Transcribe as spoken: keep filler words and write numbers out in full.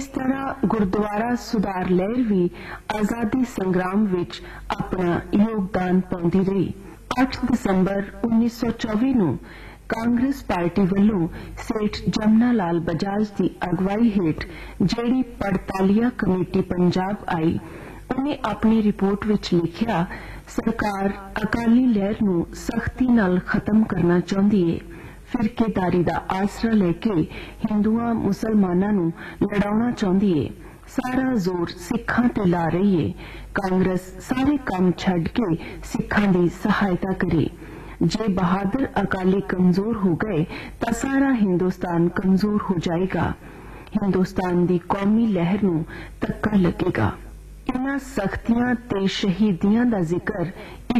इस तरह गुरुद्वारा सुधार लहर भी आजादी संग्राम विच अपना योगदान पाउंदी रही। अठ दसंबर उन्नीस सौ चौबी नूं कांग्रेस पार्टी वल्लों सेठ जमना लाल बजाज की अगवाई हेठ जेड़ी पड़तालिया कमेटी पंजाब आई, उन्हें अपनी रिपोर्ट विच लिखिया, सरकार अकाली लहर नूं सख्ती नाल खत्म करना चाहती है। फिरकेदारी दा आसरा लेके हिंदुआं मुसलमानां नूं लड़ाउणा चाहती है। सारा जोर सिखां ते ला रही है। कांग्रेस सारे काम छड्ड के सिखां दी सहायता करे। जे बहादुर अकाली कमजोर हो गए तो सारा हिंदुस्तान कमजोर हो जाएगा। हिंदुस्तान दी कौमी लहर नूं धक्का लगेगा। इन्हां सख्तियां ते शहीदियां दा जिक्र